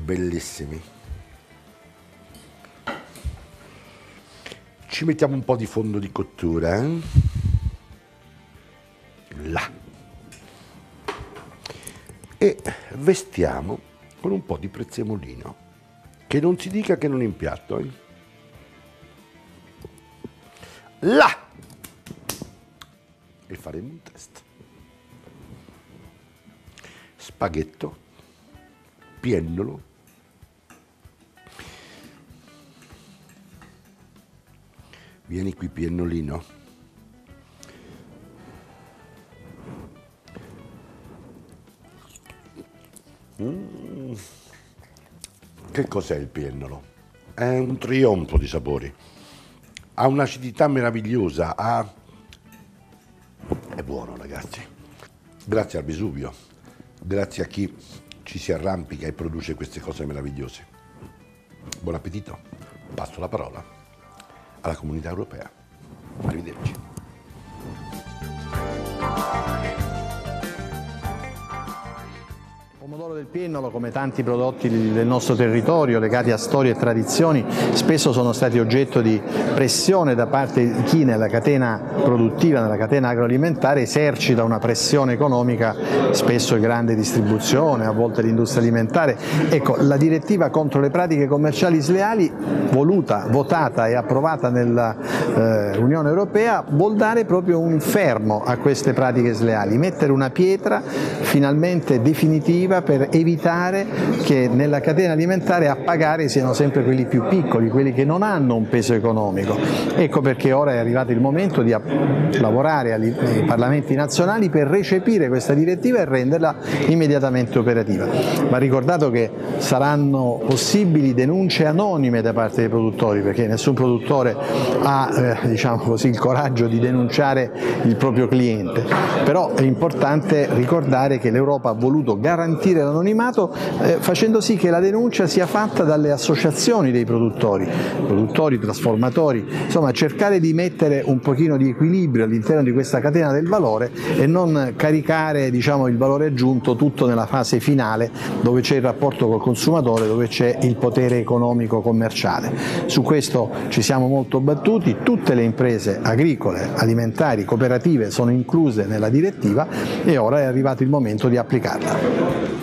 bellissimi. Ci mettiamo un po' di fondo di cottura, là, e vestiamo con un po' di prezzemolino, che non si dica che non impiatto, là, e faremo un test. Spaghetto, piennolo, vieni qui piennolino, che cos'è il piennolo? È un trionfo di sapori, ha un'acidità meravigliosa, è buono ragazzi, grazie al Vesuvio, grazie a chi ci si arrampica e produce queste cose meravigliose. Buon appetito, passo la parola alla Comunità Europea. Arrivederci. Il pomodoro del piennolo, come tanti prodotti del nostro territorio legati a storie e tradizioni, spesso sono stati oggetto di pressione da parte di chi nella catena produttiva, nella catena agroalimentare, esercita una pressione economica, spesso di grande distribuzione, a volte l'industria alimentare. Ecco, la direttiva contro le pratiche commerciali sleali, voluta, votata e approvata nell'Unione Europea, vuol dare proprio un fermo a queste pratiche sleali, mettere una pietra finalmente definitiva per evitare che nella catena alimentare a pagare siano sempre quelli più piccoli, quelli che non hanno un peso economico. Ecco perché ora è arrivato il momento di lavorare ai Parlamenti nazionali per recepire questa direttiva e renderla immediatamente operativa. Va ricordato che saranno possibili denunce anonime da parte dei produttori, perché nessun produttore ha diciamo così, il coraggio di denunciare il proprio cliente, però è importante ricordare che l'Europa ha voluto garantire l'anonimato facendo sì che la denuncia sia fatta dalle associazioni dei produttori, trasformatori, insomma cercare di mettere un pochino di equilibrio all'interno di questa catena del valore e non caricare diciamo, il valore aggiunto tutto nella fase finale dove c'è il rapporto col consumatore, dove c'è il potere economico commerciale. Su questo ci siamo molto battuti, tutte le imprese agricole, alimentari, cooperative sono incluse nella direttiva e ora è arrivato il momento di applicarla.